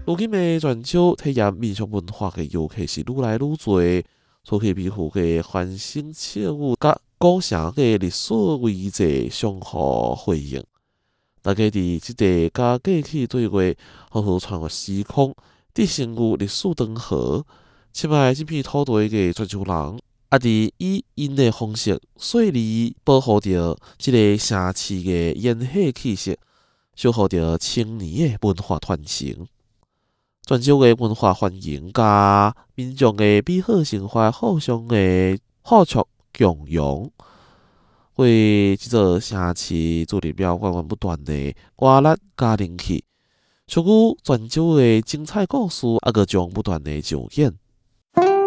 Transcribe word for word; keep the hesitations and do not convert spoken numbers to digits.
如今的泉州体验民俗文化的游客是愈来愈多，初期庇护的繁星切舞，甲古城的历史遗迹相互辉映。大家伫即个甲过去对话，好好穿越时空，伫身有历史长河，深爱这片土地的泉州人，也伫以因的方式细腻保护着即个城市的烟火气息，守护着千年的文化传承。泉州的文化繁荣，甲民众的美好生活互相的互促共荣，为即座城市注入了源源不断的活力甲人气。像久泉州的精彩故事，也阁将不断的上演。